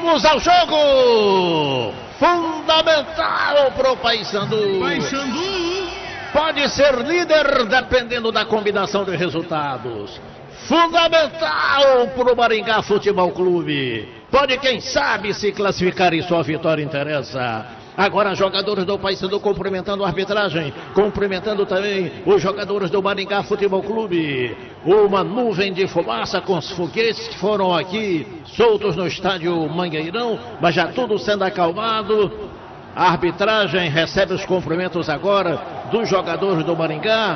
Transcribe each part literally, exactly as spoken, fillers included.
Vamos ao jogo! Fundamental pro Paysandu. Paysandu pode ser líder dependendo da combinação de resultados. Fundamental pro Maringá Futebol Clube. Pode, quem sabe, se classificar e sua vitória interessa. Agora jogadores do Paysandu cumprimentando a arbitragem, cumprimentando também os jogadores do Maringá Futebol Clube. Uma nuvem de fumaça com os foguetes que foram aqui soltos no estádio Mangueirão, mas já tudo sendo acalmado. A arbitragem recebe os cumprimentos agora dos jogadores do Maringá.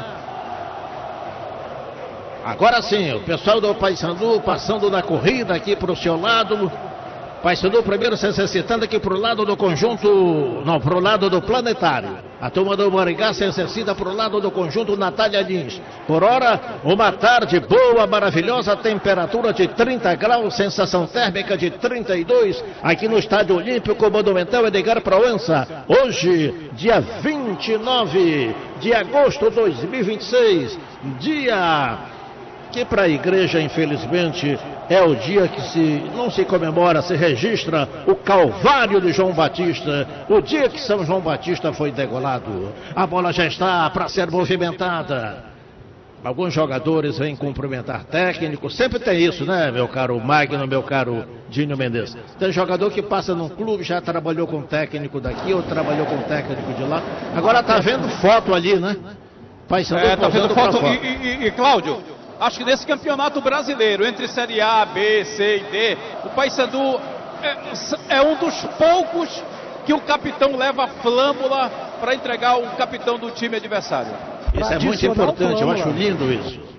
Agora sim, o pessoal do Paysandu passando na corrida aqui para o seu lado. Paysandu primeiro se exercitando aqui para o lado do conjunto, não, para o lado do Planetário. A turma do Maringá se exercita para o lado do conjunto Natália Lins. Por hora, uma tarde boa, maravilhosa, temperatura de trinta graus, sensação térmica de trinta e dois, aqui no Estádio Olímpico Monumental Edgar Proença. Hoje, dia vinte e nove de agosto de dois mil e vinte e seis, dia que para a igreja, infelizmente, é o dia que se não se comemora, se registra o Calvário de João Batista, o dia que São João Batista foi degolado. A bola já está para ser movimentada. Alguns jogadores vêm cumprimentar técnico, sempre tem isso, né, meu caro Magno, meu caro Dinho Mendes. Tem jogador que passa num clube, já trabalhou com técnico daqui, ou trabalhou com técnico de lá. Agora tá vendo foto ali, né? Paysandu é, tá vendo foto. foto. E, e, e Cláudio, acho que nesse campeonato brasileiro, entre Série A, B, C e D, o Paysandu é, é um dos poucos que o capitão leva a flâmula para entregar o capitão do time adversário. Isso é muito importante, eu acho lindo isso.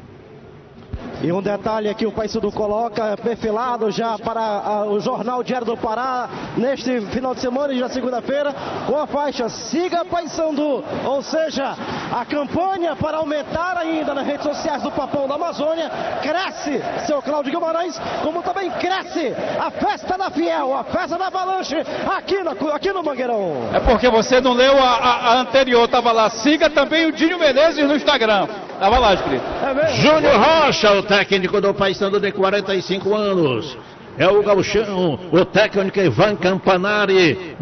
E um detalhe aqui, o Paysandu coloca perfilado já para a, o Jornal Diário do Pará, neste final de semana e na segunda-feira, com a faixa Siga Paysandu, ou seja, a campanha para aumentar ainda nas redes sociais do Papão da Amazônia, cresce, seu Cláudio Guimarães, como também cresce a festa da Fiel, a festa da Avalanche, aqui no, aqui no Mangueirão. É porque você não leu a, a, a anterior, tava lá, siga também o Dinho Menezes no Instagram, tava lá escrito. É mesmo? Júnior Rocha, o técnico do Paysandu de quarenta e cinco anos. É o gauchão, o técnico Ivan Campanari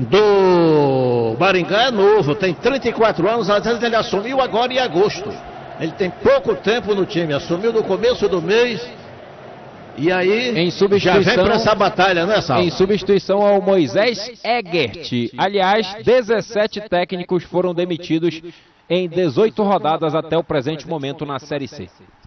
do Maringá é novo, tem trinta e quatro anos, às vezes ele assumiu agora em agosto. Ele tem pouco tempo no time, assumiu no começo do mês. E aí em já vem para essa batalha, né, Sal? Em substituição ao Moisés Egert. Aliás, dezessete técnicos foram demitidos em dezoito rodadas até o presente momento na Série C.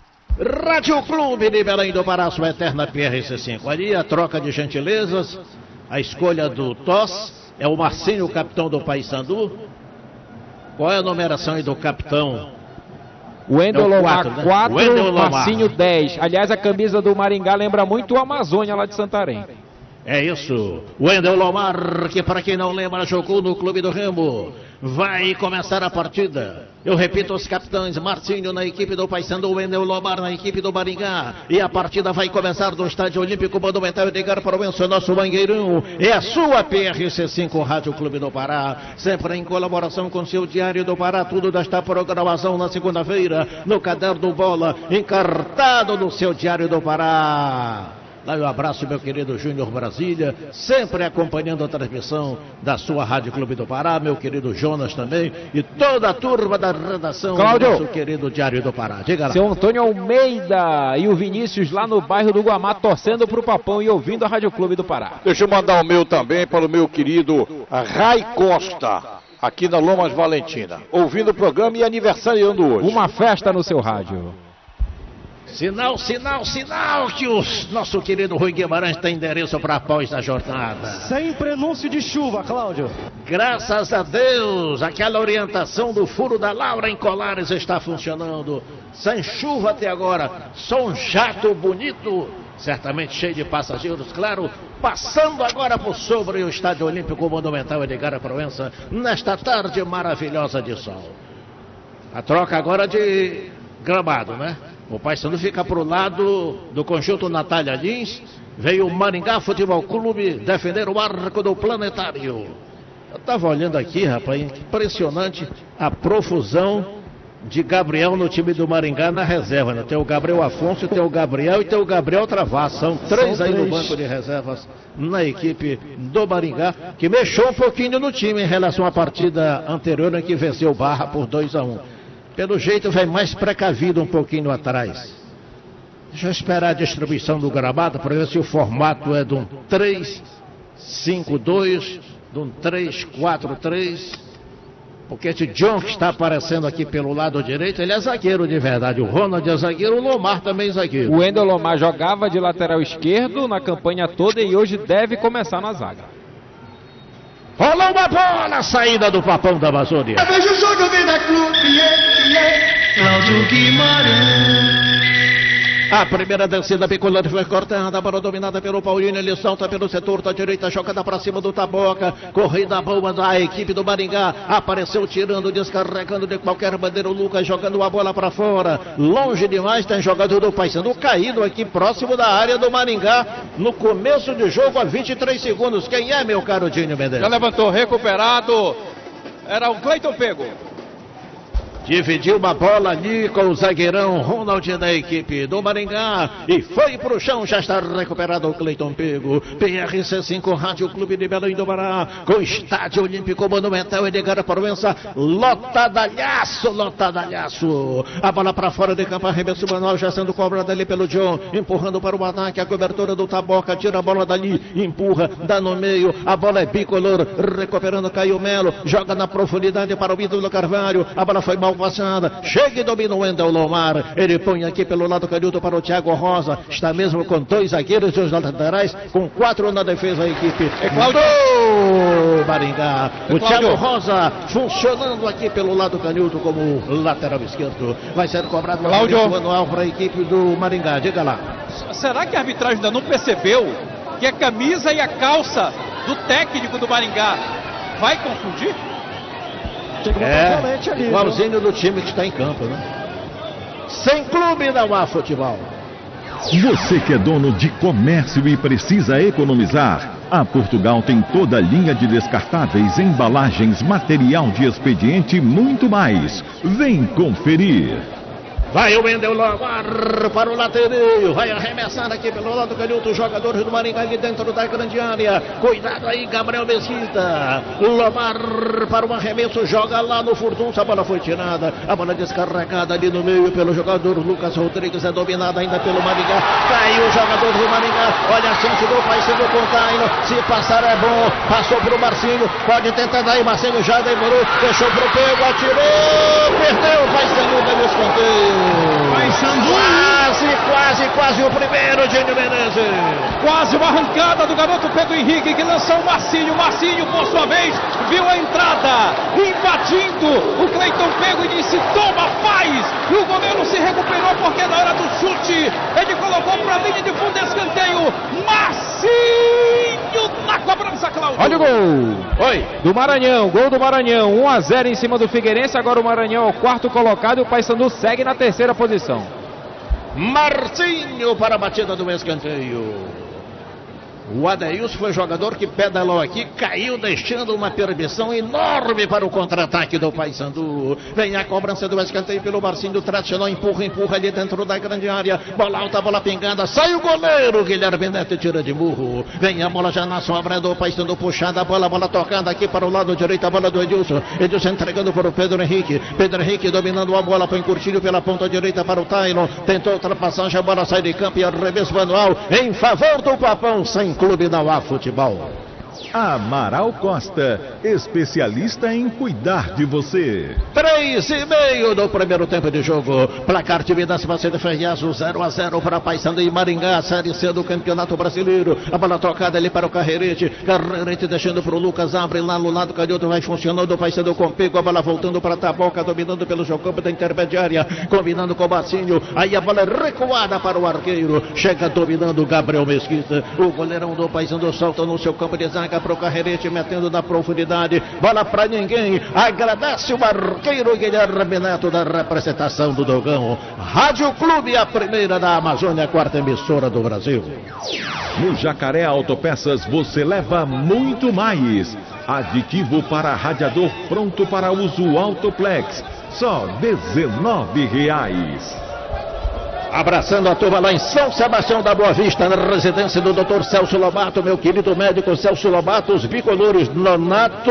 Rádio Clube de Belém do Pará, sua eterna P R C cinco. Ali a troca de gentilezas, a escolha do T O S, é o Marcinho, o capitão do Paysandu. Qual é a numeração aí do capitão? Wendel é Lomar quatro, né? Marcinho dez. Aliás, a camisa do Maringá lembra muito o Amazônia lá de Santarém. É isso, Wendel Lomar, que para quem não lembra, jogou no Clube do Remo. Vai começar a partida. Eu repito, os capitães: Marcinho na equipe do Paysandu, Wendel Lomar na equipe do Maringá. E a partida vai começar no Estádio Olímpico Monumental Edgar Proença, nosso Mangueirão. É a sua P R C cinco Rádio Clube do Pará, sempre em colaboração com seu Diário do Pará. Tudo desta programação na segunda-feira, no Caderno Bola, encartado no seu Diário do Pará. Dá um abraço, meu querido Júnior Brasília, sempre acompanhando a transmissão da sua Rádio Clube do Pará, meu querido Jonas também, e toda a turma da redação Cláudio, do nosso querido Diário do Pará. Diga lá. Seu Antônio Almeida e o Vinícius lá no bairro do Guamá, torcendo pro Papão e ouvindo a Rádio Clube do Pará. Deixa eu mandar o meu também para o meu querido Rai Costa, aqui na Lomas Valentina, ouvindo o programa e aniversariando hoje. Uma festa no seu rádio. Sinal, sinal, sinal que o nosso querido Rui Guimarães tem endereço para após da jornada. Sem prenúncio de chuva, Cláudio. Graças a Deus, aquela orientação do furo da Laura em Colares está funcionando. Sem chuva até agora, só um jato bonito, certamente cheio de passageiros, claro, passando agora por sobre o Estádio Olímpico Monumental Edgar Proença, nesta tarde maravilhosa de sol. A troca agora de gramado, né? O Paysandu fica para o lado do conjunto Natália Lins. Veio o Maringá Futebol Clube defender o arco do Planetário. Eu estava olhando aqui, rapaz, impressionante a profusão de Gabriel no time do Maringá na reserva, né? Tem o Gabriel Afonso, tem o Gabriel e tem o Gabriel Travasso. São três São aí três. no banco de reservas na equipe do Maringá, que mexeu um pouquinho no time em relação à partida anterior, em que venceu o Barra por dois a um. Pelo jeito vem mais precavido um pouquinho atrás. Deixa eu esperar a distribuição do gramado para ver se o formato é de um três cinco dois, de um três quatro três. Porque esse John que está aparecendo aqui pelo lado direito, ele é zagueiro de verdade. O Ronald é zagueiro, o Lomar também é zagueiro. O Wendel Lomar jogava de lateral esquerdo na campanha toda e hoje deve começar na zaga. Rolou uma bola, saída do Papão da Amazônia. Eu vejo o jogo, Vida Clube, Cláudio Guimarães. A primeira descida bicolor foi cortada, a bola dominada pelo Paulinho, ele solta pelo setor da direita, jogada para cima do Taboca, corrida boa da equipe do Maringá, apareceu tirando, descarregando de qualquer bandeira o Lucas, jogando a bola para fora, longe demais, tem jogador do Paysandu caído aqui próximo da área do Maringá, no começo de jogo a vinte e três segundos, quem é, meu caro Dinho Mendes? Já levantou, recuperado, era o Cleiton Pego. Dividiu uma bola ali com o zagueirão Ronald da equipe do Maringá e foi pro chão, já está recuperado o Cleiton Pego. P R C cinco Rádio Clube de Belém do Pará, com Estádio Olímpico Monumental Edgar Provença, lotadalhaço, lotadalhaço. A bola para fora de campo, arremesso manual já sendo cobrado ali pelo John, empurrando para o ataque, a cobertura do Taboca, tira a bola dali, empurra, dá no meio, a bola é bicolor, recuperando Caio Melo, joga na profundidade para o Ídolo Carvalho, a bola foi mal passada, chega e domina o Wendel Lomar, ele põe aqui pelo lado canhoto para o Thiago Rosa, está mesmo com dois zagueiros e os laterais, com quatro na defesa a equipe é Cláudio do Maringá, é o Thiago Rosa funcionando aqui pelo lado canhoto como lateral esquerdo, vai ser cobrado o manual para a equipe do Maringá, diga lá. Será que a arbitragem ainda não percebeu que a camisa e a calça do técnico do Maringá vai confundir? É, ali, igualzinho do time que está em campo, né? Sem clube não há futebol. Você que é dono de comércio e precisa economizar, a Portugal tem toda a linha de descartáveis, embalagens, material de expediente e muito mais. Vem conferir. Vai o Wendel Lomar para o lateral, vai arremessar aqui pelo lado canhoto, os jogadores do Maringá ali dentro da grande área, cuidado aí Gabriel Mesquita, Lomar para o arremesso, joga lá no furdunço, a bola foi tirada, a bola descarregada ali no meio pelo jogador Lucas Rodrigues, é dominada ainda pelo Maringá, caiu o jogador do Maringá, olha a chance do Paysandu com o Taino, se passar é bom, passou pro Marcinho, pode tentar daí, Marcinho já demorou, deixou pro Pego, atirou, perdeu, Paysandu dando escanteio. Quase, quase, quase o primeiro, Dinho Menezes. Quase uma arrancada do garoto Pedro Henrique, que lançou o Marcinho. Marcinho, por sua vez, viu a entrada, invadindo o Cleiton Pego e disse, toma, faz. E o goleiro se recuperou porque na hora do chute, ele colocou para a linha de fundo, escanteio. Marcinho na cobrança, Cláudio. Olha o gol. Oi. Do Maranhão, gol do Maranhão, um a zero em cima do Figueirense. Agora o Maranhão é o quarto colocado e o Paysandu segue na terceira posição. Marcinho para a batida do escanteio. O Adeilson foi jogador que pedalou aqui, caiu deixando uma perdição enorme para o contra-ataque do Paysandu. Vem a cobrança do escanteio pelo Marcinho, tradicional, empurra, empurra ali dentro da grande área. Bola alta, bola pingada, sai o goleiro, Guilherme Neto tira de murro. Vem a bola já na sobra do Paysandu, puxada a bola, bola tocada aqui para o lado direito, a bola do Edilson. Edilson entregando para o Pedro Henrique. Pedro Henrique dominando a bola, põe curtinho pela ponta direita para o Taylor. Tentou ultrapassagem, a bola sai de campo e arremesso manual em favor do Papão, sem clube não há futebol. Amaral Costa, especialista em cuidar de você. Três e meio do primeiro tempo de jogo. Placar de Minas Macedo Ferreazo, zero a zero para Paysandu e Maringá, Série C do Campeonato Brasileiro. A bola trocada ali para o Carreirete. Carreirete deixando para o Lucas, abre lá no lado canhoto, vai funcionando o Paysandu com Pego, a bola voltando para a Taboca, dominando pelo jogo campo da intermediária, combinando com o Bacinho. Aí a bola é recuada para o arqueiro. Chega dominando o Gabriel Mesquita. O goleirão do Paysandu solta no seu campo de zaga para o Carreirete, metendo na profundidade, bola para ninguém, agradece o arqueiro Guilherme Neto da representação do Dogão. Rádio Clube, a primeira da Amazônia, a quarta emissora do Brasil. No Jacaré Autopeças você leva muito mais. Aditivo para radiador pronto para uso Autoplex. só dezenove reais. Abraçando a turma lá em São Sebastião da Boa Vista, na residência do doutor Celso Lobato, meu querido médico Celso Lobato, os bicolores Nonato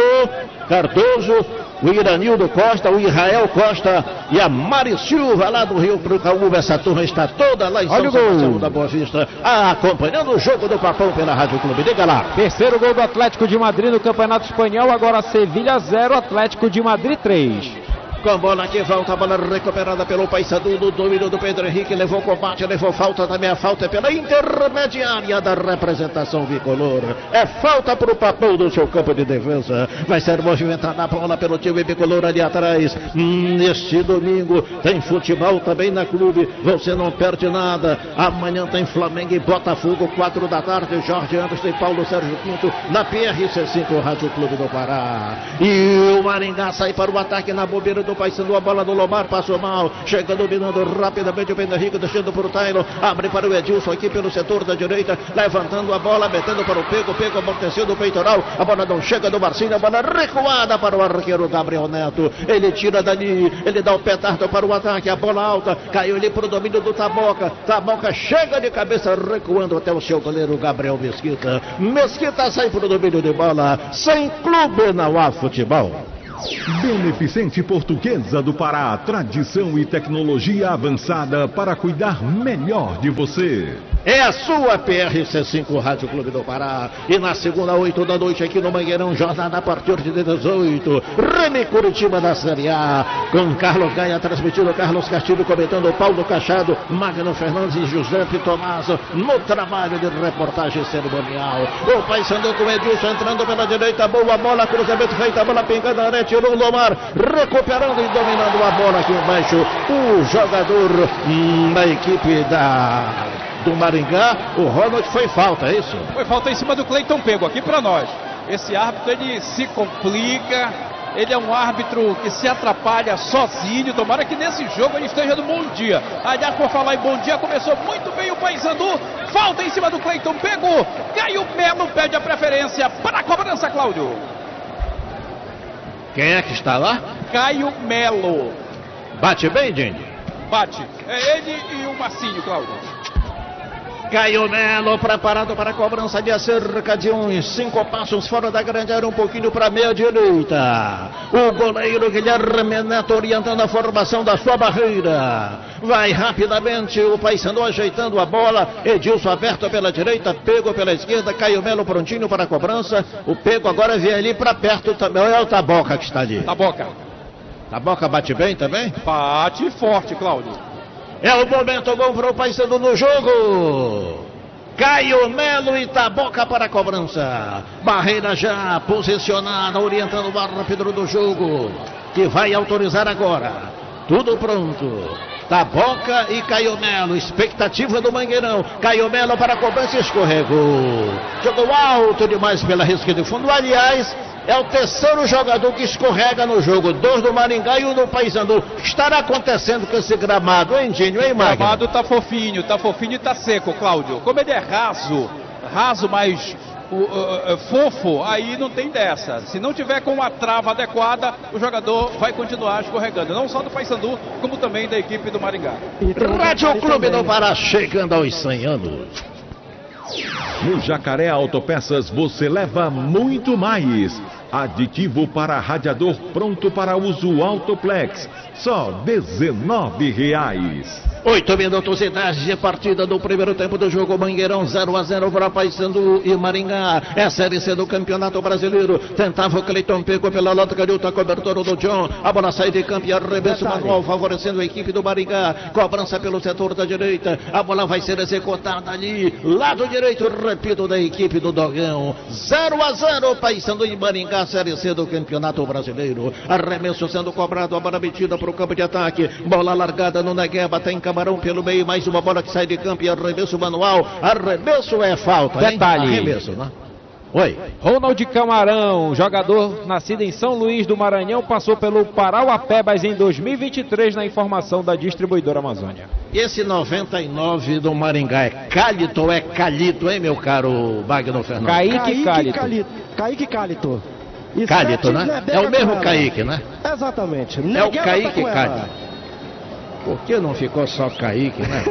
Cardoso, o Iranildo Costa, o Israel Costa e a Mari Silva lá do Rio Prucaúba. Essa turma está toda lá em São Sebastião da Boa Vista, acompanhando o jogo do Papão pela Rádio Clube. Diga lá. Terceiro gol do Atlético de Madrid no Campeonato Espanhol, agora Sevilha zero, Atlético de Madrid três. Com bola que volta, a bola recuperada pelo Paysandu, do domínio do Pedro Henrique, levou combate, levou falta, também a falta é pela intermediária da representação bicolor. É falta para o Papão do seu campo de defesa. Vai ser movimentada a bola pelo time bicolor ali atrás. Hum, neste domingo tem futebol também na clube, você não perde nada. Amanhã tem Flamengo e Botafogo, quatro da tarde, Jorge Anderson e Paulo Sérgio Pinto na P R C cinco, Rádio Clube do Pará. E o Maringá sai para o ataque na bobeira do Paysandu, a bola do Lomar, passou mal, chega dominando rapidamente o Pedro Henrique, deixando para o Taylor, abre para o Edilson aqui pelo setor da direita, levantando a bola, metendo para o Pego, Pego amorteceu do peitoral, a bola não chega do Marcinho, a bola recuada para o arqueiro Gabriel Neto, ele tira dali, ele dá o petardo para o ataque, a bola alta, caiu ali para o domínio do Taboca, Taboca chega de cabeça recuando até o seu goleiro Gabriel Mesquita, Mesquita sai para o domínio de bola, sem clube na U A Futebol. Beneficente Portuguesa do Pará, tradição e tecnologia avançada para cuidar melhor de você. É a sua P R C cinco, Rádio Clube do Pará. E na segunda, oito da noite, aqui no Mangueirão, jornada a partir de dezoito. Remy Curitiba da Série A. Com Carlos Gaia transmitindo, Carlos Castilho comentando, Paulo Cachado, Magno Fernandes e Giuseppe Tomaso no trabalho de reportagem cerimonial. O Paysandu com Edilson entrando pela direita, boa bola, cruzamento feito, a bola pingando na área, tirou o Lomar, recuperando e dominando a bola aqui embaixo. O jogador hum, da equipe da... do Maringá, o Ronald, foi falta, é isso? Foi falta em cima do Cleiton Pego, aqui para nós. Esse árbitro, ele se complica, ele é um árbitro que se atrapalha sozinho, tomara que nesse jogo ele esteja no bom dia. Aliás, por falar em bom dia, começou muito bem o Paysandu, falta em cima do Cleiton Pego, Caio Melo pede a preferência para a cobrança, Cláudio. Quem é que está lá? Caio Melo. Bate bem, Dini? Bate, é ele e o Marcinho, Cláudio. Caio Melo preparado para a cobrança de cerca de uns cinco passos fora da grande área, um pouquinho para a meia direita. O goleiro Guilherme Neto orientando a formação da sua barreira. Vai rapidamente o Paysandu ajeitando a bola. Edilson aberto pela direita, Pego pela esquerda, Caio Melo prontinho para a cobrança. O Pego agora vem ali para perto também. Olha o Taboca que está ali. Taboca. Taboca bate bem também? Bate forte, Cláudio. É o momento bom para o Paysandu no jogo. Caio Melo e Taboca para a cobrança. Barreira já posicionada, orientando o árbitro do jogo, que vai autorizar agora. Tudo pronto. Taboca e Caio Melo, expectativa do Mangueirão. Caio Melo para a cobrança, escorregou. Jogou alto demais pela risca de fundo. Aliás, é o terceiro jogador que escorrega no jogo. Dois do Maringá e um do Paysandu. O que estará acontecendo com esse gramado, hein, Dinho, hein, Magno? O gramado tá fofinho, tá fofinho e tá seco, Cláudio. Como ele é raso, raso, mas uh, uh, uh, fofo, aí não tem dessa. Se não tiver com uma trava adequada, o jogador vai continuar escorregando. Não só do Paysandu, como também da equipe do Maringá. Rádio Clube do Pará chegando aos cem anos. No Jacaré Autopeças você leva muito mais. Aditivo para radiador pronto para uso Autoplex, só dezenove reais. Oito minutos e dez de partida do primeiro tempo do jogo. Mangueirão zero a zero para Paysandu e Maringá. É a Série C do Campeonato Brasileiro. Tentava o Cleiton Pego pela lata, Calhuta, a cobertura do John. A bola sai de campo e arremesso manual, favorecendo a equipe do Maringá. Cobrança pelo setor da direita. A bola vai ser executada ali, lado direito, repito, da equipe do Dogão. zero a zero Paysandu e Maringá, Série C do Campeonato Brasileiro. Arremesso sendo cobrado, a bola metida para o campo de ataque. Bola largada no Negueba, tem Camarão pelo meio, mais uma bola que sai de campo e arremesso manual. Arremesso é falta, hein? Detalhe. Arremesso, né? Oi. Ronald Camarão, jogador nascido em São Luís do Maranhão, passou pelo Parauapebas em dois mil e vinte e três, na informação da distribuidora Amazônia. Esse noventa e nove do Maringá é Cálito ou é Calito, hein, meu caro Magno Fernandes? Kaique Cálito. Calito. Kaique Cálito. Cálito, né? É o mesmo Kaique, né? Exatamente. É o Kaique Cálito. Por que não ficou só Kaique, né?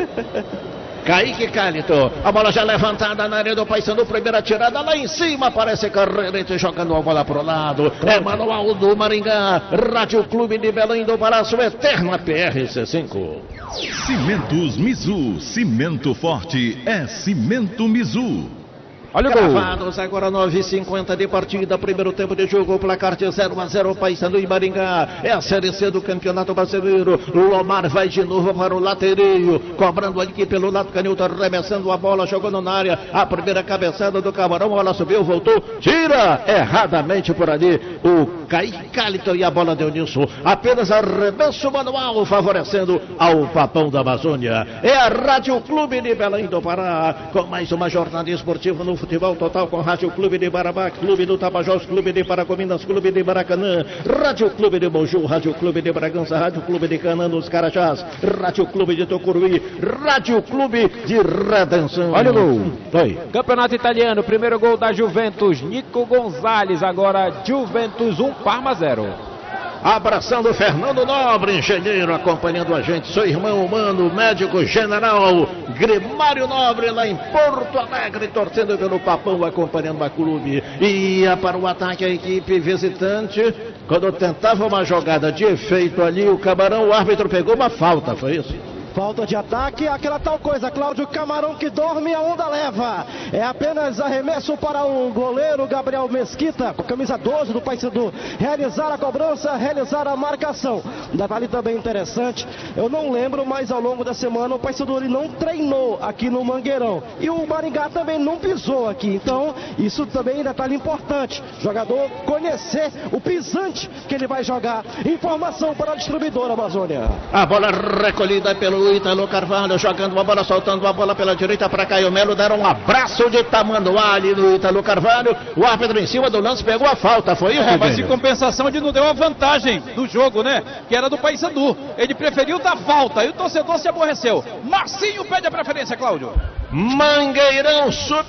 Kaique Cálito, a bola já levantada na área do Paysandu, primeira tirada lá em cima, parece Carreirete jogando a bola pro lado, é manual do Maringá, Rádio Clube de Belém do Pará, sua eterna P R C cinco. Cimentos Mizu, cimento forte é Cimento Mizu. Olha o gol. Gravados agora nove e cinquenta de partida, primeiro tempo de jogo, placar de zero a zero, Paysandu e Maringá. É a Série C do Campeonato Brasileiro. Lomar vai de novo para o latereio, cobrando aqui pelo lado canhoto, arremessando a bola, jogando na área. A primeira cabeçada do Camarão, a bola subiu, voltou, tira erradamente por ali o Kaique Cálito e a bola deu nisso. Apenas arremesso manual, favorecendo ao Papão da Amazônia. É a Rádio Clube de Belém do Pará, com mais uma jornada esportiva no futebol total, com Rádio Clube de Barabá, Clube do Tapajós, Clube de Paragominas, Clube de Maracanã, Rádio Clube de Moju, Rádio Clube de Bragança, Rádio Clube de Canaã dos Carajás, Rádio Clube de Tocuruí, Rádio Clube de Redenção. Olha o gol. Oi. Campeonato Italiano, primeiro gol da Juventus, Nico Gonzalez, agora Juventus um, Parma zero. Abraçando o Fernando Nobre, engenheiro, acompanhando a gente, seu irmão humano, médico general Grimário Nobre, lá em Porto Alegre, torcendo pelo Papão, acompanhando a clube. Ia para o ataque a equipe visitante, quando tentava uma jogada de efeito ali, o Camarão, o árbitro pegou uma falta, foi isso? Falta de ataque, aquela tal coisa, Cláudio, Camarão que dorme, a onda leva. É apenas arremesso para o goleiro Gabriel Mesquita, com a camisa doze do Paysandu, realizar a cobrança, realizar a marcação. Um detalhe também interessante, eu não lembro, mas ao longo da semana o Paysandu ele não treinou aqui no Mangueirão. E o Maringá também não pisou aqui, então isso também é um detalhe importante. Jogador conhecer o pisante que ele vai jogar. Informação para a distribuidora Amazônia. A bola recolhida pelo Ítalo Carvalho, jogando a bola, soltando a bola pela direita para Caio Melo, deram um abraço de tamanduá ali no Ítalo Carvalho. O árbitro em cima do lance pegou a falta, foi isso? É, mas em compensação ele não deu a vantagem do jogo, né? Que era do Paysandu. Ele preferiu dar falta e o torcedor se aborreceu. Marcinho pede a preferência, Cláudio. Mangueirão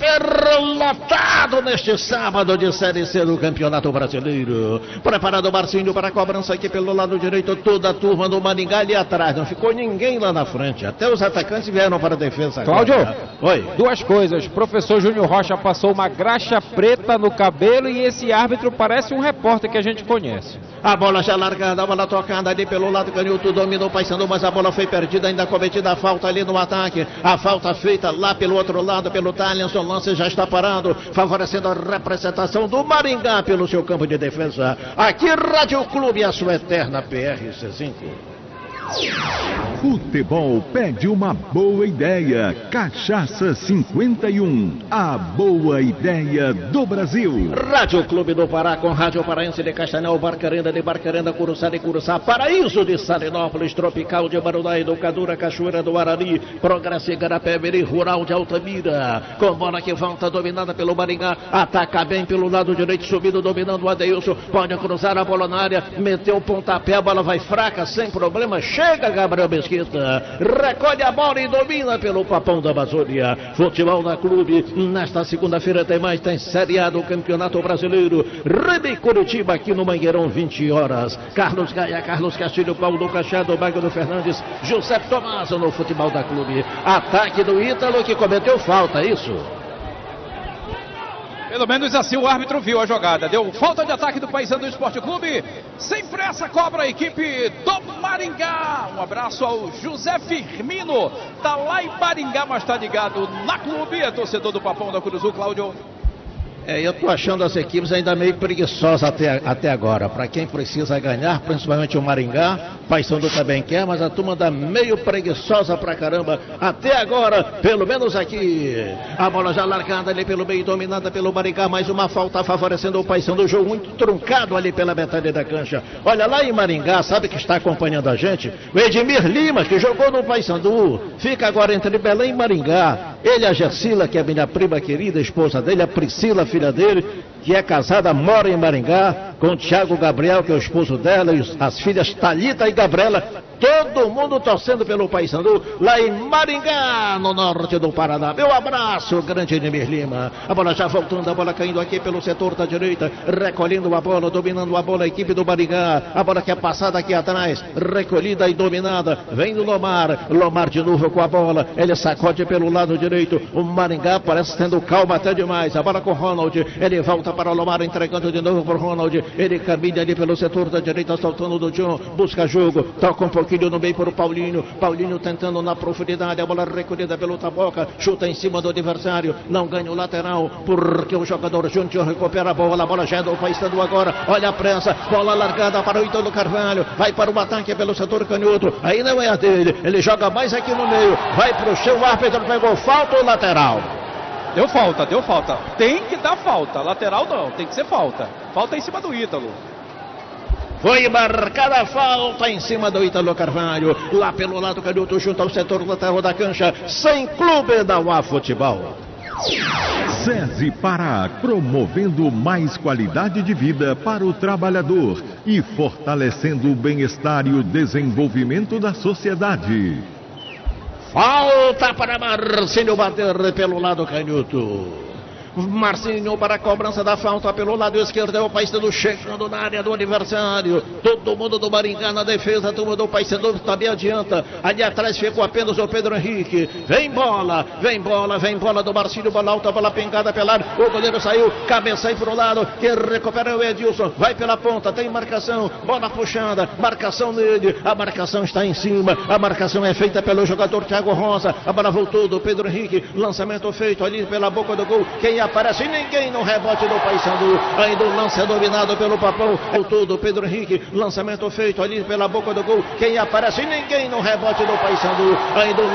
superlotado neste sábado de Série C do Campeonato Brasileiro. Preparado o Marcinho para a cobrança aqui pelo lado direito, toda a turma do Maringá ali atrás. Não ficou ninguém lá na frente, até os atacantes vieram para a defesa. Cláudio, agora. Oi. Duas coisas. Professor Júnior Rocha passou uma graxa preta no cabelo e esse árbitro parece um repórter que a gente conhece. A bola já largada, a bola tocada ali pelo lado canhoto, dominou o Paysandu, mas a bola foi perdida, ainda cometida a falta ali no ataque. A falta feita lá pelo outro lado, pelo Thaleson, o lance já está parado, favorecendo a representação do Maringá pelo seu campo de defesa. Aqui Rádio Clube, a sua eterna P R C cinco. Futebol pede uma boa ideia. Cachaça cinquenta e um, a boa ideia do Brasil. Rádio Clube do Pará com Rádio Paraense de Castanhal, Barcarena de Barcarena, Curuçá de Curuçá, Paraíso de Salinópolis, Tropical de Barudá, Educadora, Cachoeira do Arari, Progresso Igarapé-Miri, Rural de Altamira, com bola que volta dominada pelo Maringá, ataca bem pelo lado direito, subindo, dominando o Adeilson, pode cruzar a bola na área, meteu o pontapé, a bola vai fraca, sem problema, chega Gabriel Mesquita, recolhe a bola e domina pelo Papão da Amazônia. Futebol na Clube, nesta segunda-feira tem mais, tem Série A do Campeonato Brasileiro, Rede Curitiba aqui no Mangueirão, vinte horas, Carlos Gaia, Carlos Castilho, Paulo Cachado, Magno Fernandes, José Tomás no Futebol da Clube. Ataque do Ítalo que cometeu falta, isso? Pelo menos assim o árbitro viu a jogada. Deu falta de ataque do Paysandu Esporte Clube. Sem pressa cobra a equipe do Maringá. Um abraço ao José Firmino. Tá lá em Maringá, mas tá ligado na Clube. É torcedor do Papão da Curuzu, Cláudio. É, eu tô achando as equipes ainda meio preguiçosas até, até agora. Para quem precisa ganhar, principalmente o Maringá, Paysandu também quer, mas a turma anda meio preguiçosa pra caramba até agora, pelo menos aqui. A bola já largada ali pelo meio, dominada pelo Maringá, mais uma falta favorecendo o Paysandu, um jogo muito truncado ali pela metade da cancha. Olha lá em Maringá, sabe que está acompanhando a gente? O Edmir Lima, que jogou no Paysandu, fica agora entre Belém e Maringá. Ele, a Gersila, que é minha prima querida, esposa dele, a Priscila, filha dele, que é casada, mora em Maringá, com o Thiago Gabriel, que é o esposo dela, e os, as filhas Thalita e Gabriela, todo mundo torcendo pelo Paysandu, lá em Maringá, no norte do Paraná. Meu abraço, grande Edmir Lima. A bola já voltando, a bola caindo aqui pelo setor da direita, recolhendo a bola, dominando a bola, a equipe do Maringá. A bola que é passada aqui atrás, recolhida e dominada, vem do Lomar, Lomar de novo com a bola, ele sacode pelo lado direito, o Maringá parece tendo calma até demais. A bola com o Ronald, ele volta para o Lomar, entregando de novo para o Ronald, ele caminha ali pelo setor da direita, soltando do John, busca jogo, toca um pouquinho no meio para o Paulinho, Paulinho tentando na profundidade, a bola recolhida pelo Taboca, chuta em cima do adversário, não ganha o lateral, porque o jogador Júnior recupera a bola, a bola já é do Paysandu agora, olha a pressa, bola largada para o Ítalo Carvalho, vai para o ataque pelo setor canhoto, aí não é a dele, ele joga mais aqui no meio, vai para o chão, o árbitro pegou falta ou lateral? Deu falta, deu falta. Tem que dar falta. Lateral não, tem que ser falta. Falta em cima do Ítalo. Foi marcada a falta em cima do Ítalo Carvalho. Lá pelo lado canhoto, junto ao setor lateral da cancha. Sem clube da U A Futebol. SESI Pará, promovendo mais qualidade de vida para o trabalhador e fortalecendo o bem-estar e o desenvolvimento da sociedade. Falta para Marcinho bater pelo lado canhoto. Marcinho para a cobrança da falta pelo lado esquerdo, é o Paysandu chegando na área do adversário. Todo mundo do Maringá na defesa, todo mundo do Paysandu também adianta. Ali atrás ficou apenas o Pedro Henrique. Vem bola, vem bola, vem bola do Marcinho, bola alta, bola pingada pela área. O goleiro saiu, cabeça aí para o lado, que recupera o Edilson, vai pela ponta, tem marcação, bola puxada, marcação nele, a marcação está em cima, a marcação é feita pelo jogador Thiago Rosa, a bola voltou do Pedro Henrique, lançamento feito ali pela boca do gol, quem aparece ninguém no rebote do Paysandu, ainda o lance é dominado pelo Papão, voltou do Pedro Henrique, lançamento feito ali pela boca do gol, quem aparece ninguém no rebote do Paysandu, ainda o